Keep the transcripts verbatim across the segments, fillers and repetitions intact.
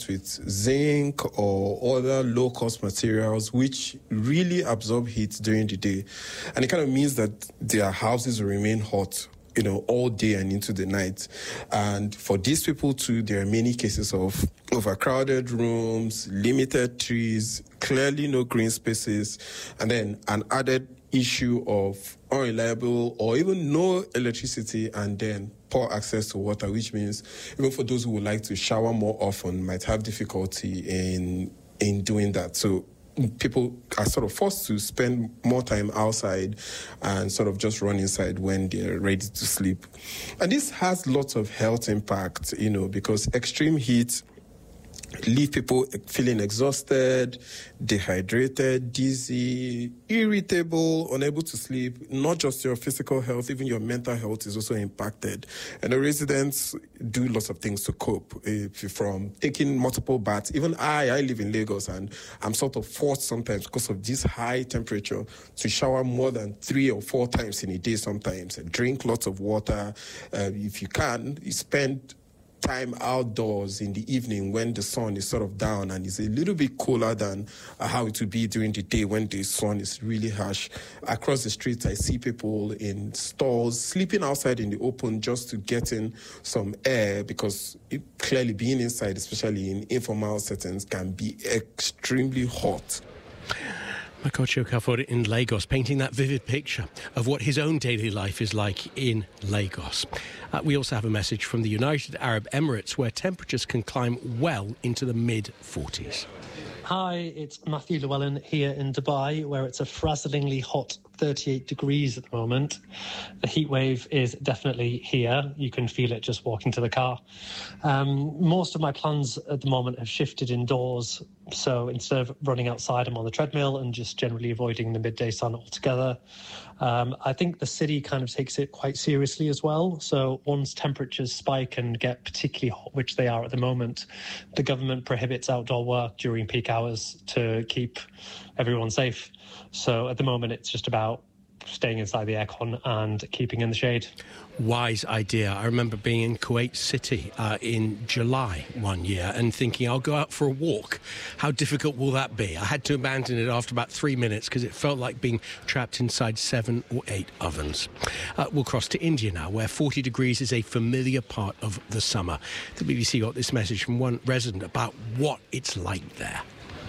with zinc or other low-cost materials which really absorb heat during the day. And it kind of means that their houses will remain hot, you know, all day and into the night. And for these people too, there are many cases of overcrowded rooms, limited trees, clearly no green spaces, and then an added issue of unreliable or even no electricity, and then poor access to water, which means even for those who would like to shower more often might have difficulty in in doing that. So people are sort of forced to spend more time outside and sort of just run inside when they're ready to sleep. And this has lots of health impact, you know, because extreme heat leave people feeling exhausted, dehydrated, dizzy, irritable, unable to sleep. Not just your physical health, even your mental health is also impacted. And the residents do lots of things to cope, if from taking multiple baths. Even I, I live in Lagos, and I'm sort of forced sometimes because of this high temperature to shower more than three or four times in a day sometimes. And drink lots of water. Uh, if you can, you spend time outdoors in the evening when the sun is sort of down and is a little bit cooler than uh, how it would be during the day when the sun is really harsh. Across the streets, I see people in stalls sleeping outside in the open just to get in some air, because it, clearly being inside, especially in informal settings, can be extremely hot. Makoto Okafor in Lagos, painting that vivid picture of what his own daily life is like in Lagos. Uh, we also have a message from the United Arab Emirates, where temperatures can climb well into the mid forties. Hi, it's Matthew Llewellyn here in Dubai, where it's a frazzlingly hot thirty-eight degrees at the moment. The heat wave is definitely here. You can feel it just walking to the car. Um, most of my plans at the moment have shifted indoors. So instead of running outside, I'm on the treadmill and just generally avoiding the midday sun altogether. Um, I think the city kind of takes it quite seriously as well. So once temperatures spike and get particularly hot, which they are at the moment, the government prohibits outdoor work during peak hours to keep everyone safe. So at the moment, it's just about staying inside the aircon and keeping in the shade. Wise idea. I remember being in Kuwait City uh, in July one year and thinking, I'll go out for a walk. How difficult will that be? I had to abandon it after about three minutes because it felt like being trapped inside seven or eight ovens. Uh, we'll cross to India now, where forty degrees is a familiar part of the summer. The B B C got this message from one resident about what it's like there.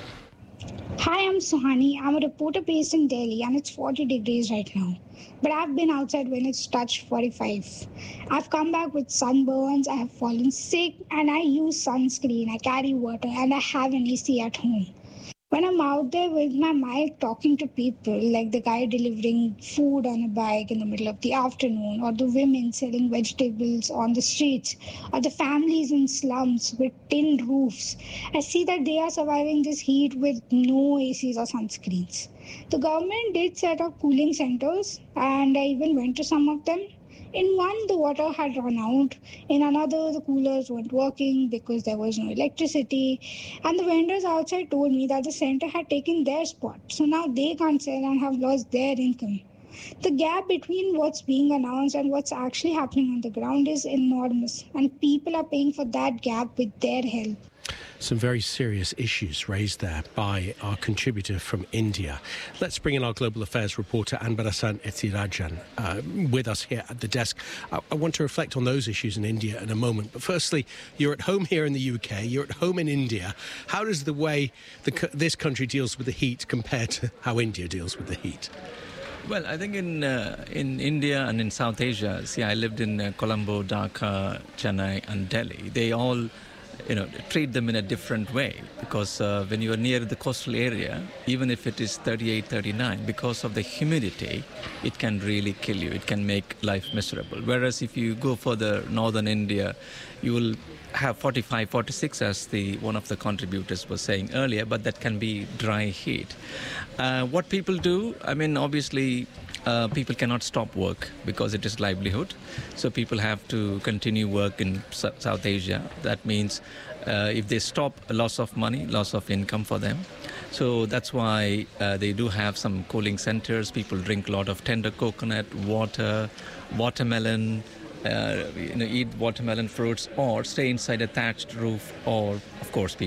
Hi, I'm Suhani. I'm a reporter based in Delhi, and it's forty degrees right now. But I've been outside when it's touched forty-five. I've come back with sunburns, I have fallen sick, and I use sunscreen, I carry water, and I have an A C at home. When I'm out there with my mic talking to people, like the guy delivering food on a bike in the middle of the afternoon, or the women selling vegetables on the streets, or the families in slums with tin roofs, I see that they are surviving this heat with no A Cs or sunscreens. The government did set up cooling centers, and I even went to some of them. In one, the water had run out. In another, the coolers weren't working because there was no electricity. And the vendors outside told me that the center had taken their spot. So now they can't sell and have lost their income. The gap between what's being announced and what's actually happening on the ground is enormous. And people are paying for that gap with their health. Some very serious issues raised there by our contributor from India. Let's bring in our global affairs reporter, Anbarasan Ethirajan, uh, with us here at the desk. I, I want to reflect on those issues in India in a moment. But firstly, you're at home here in the U K, you're at home in India. How does the way the, this country deals with the heat compare to how India deals with the heat? Well, I think in uh, in India and in South Asia, see, I lived in uh, Colombo, Dhaka, Chennai and Delhi. They all you know, treat them in a different way, because uh, when you are near the coastal area, even if it is thirty-eight, thirty-nine, because of the humidity, it can really kill you. It can make life miserable. Whereas if you go for the northern India, you will have forty-five, forty-six, as the one of the contributors was saying earlier, but that can be dry heat. Uh, what people do, I mean, obviously, Uh, people cannot stop work because it is livelihood. So people have to continue work in S- South Asia. That means uh, if they stop, a loss of money, loss of income for them. So that's why uh, they do have some cooling centers. People drink a lot of tender coconut, water, watermelon, uh, you know, eat watermelon fruits, or stay inside a thatched roof, or, of course, people